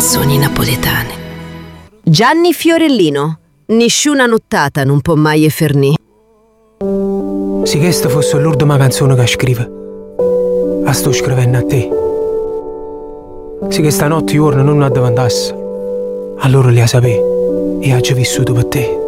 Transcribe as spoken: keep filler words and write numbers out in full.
canzoni napoletane. Gianni Fiorellino, Nisciuna nottata non può mai effernì. Se questa fosse l'ultima canzone che scrive, la sto scrivendo a te. Se questa notte giorno non addavantasse, allora li ha sapere e ha già vissuto per te.